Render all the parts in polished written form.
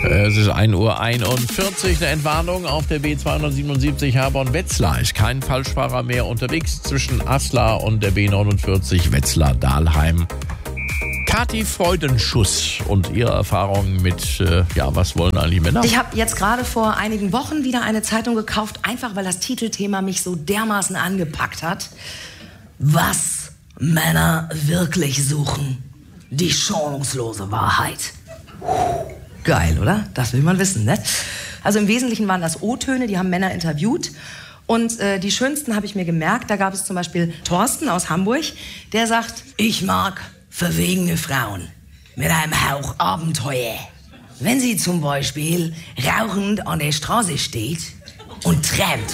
Es ist 1:41 Uhr. Eine Entwarnung auf der B277 Herborn-Wetzlar. Ist kein Falschfahrer mehr unterwegs zwischen Aslar und der B49 Wetzlar-Dahlheim. Kathi Freudenschuss und ihre Erfahrungen mit, was wollen eigentlich Männer? Ich habe jetzt gerade vor einigen Wochen wieder eine Zeitung gekauft, einfach weil das Titelthema mich so dermaßen angepackt hat. Was Männer wirklich suchen. Die schonungslose Wahrheit. Geil, oder? Das will man wissen, ne? Also im Wesentlichen waren das O-Töne, die haben Männer interviewt. Und die schönsten habe ich mir gemerkt. Da gab es zum Beispiel Thorsten aus Hamburg, der sagt, ich mag verwegene Frauen mit einem Hauch Abenteuer. Wenn sie zum Beispiel rauchend an der Straße steht und träumt.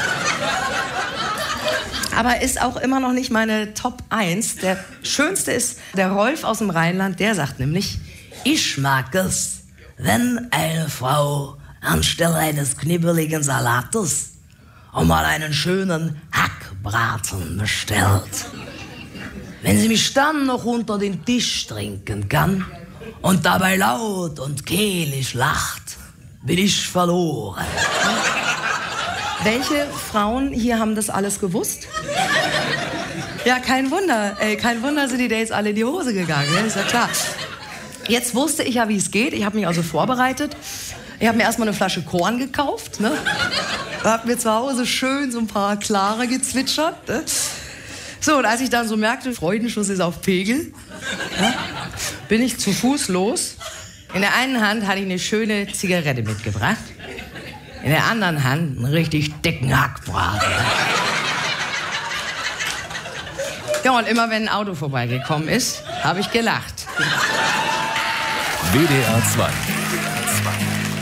Aber ist auch immer noch nicht meine Top 1. Der schönste ist der Rolf aus dem Rheinland, der sagt nämlich, ich mag es, wenn eine Frau anstelle eines knibbeligen Salates auch mal einen schönen Hackbraten bestellt. Wenn sie mich dann noch unter den Tisch trinken kann und dabei laut und kehlig lacht, bin ich verloren. Welche Frauen hier haben das alles gewusst? Ja, kein Wunder. Kein Wunder sind die Dates alle in die Hose gegangen. Ja, ist ja klar. Jetzt wusste ich ja, wie es geht. Ich habe mich also vorbereitet. Ich habe mir erstmal eine Flasche Korn gekauft. Ne? Habe mir zu Hause schön so ein paar Klare gezwitschert. Ne? So, und als ich dann so merkte, Freudenschuss ist auf Pegel, ja, bin ich zu Fuß los. In der einen Hand hatte ich eine schöne Zigarette mitgebracht. In der anderen Hand einen richtig dicken Hackbraten. Ja, und immer wenn ein Auto vorbeigekommen ist, habe ich gelacht. WDR 2.